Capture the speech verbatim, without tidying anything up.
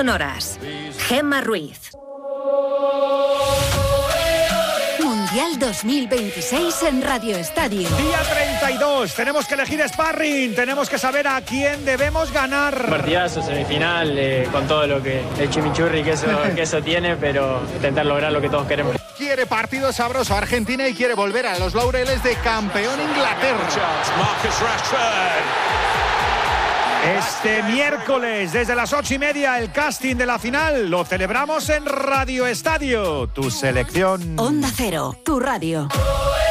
sonoras. Gemma Ruiz. Mundial dos mil veintiséis en Radio Estadio. Día treinta y dos, tenemos que elegir sparring, tenemos que saber a quién debemos ganar. Partidazo, semifinal, eh, con todo lo que el chimichurri que eso, que eso tiene, pero intentar lograr lo que todos queremos. Quiere partido sabroso Argentina y quiere volver a los laureles de campeón Inglaterra. Marcus Rashford. Este miércoles, desde las ocho y media, el casting de la final lo celebramos en Radio Estadio. Tu selección. Onda Cero, tu radio.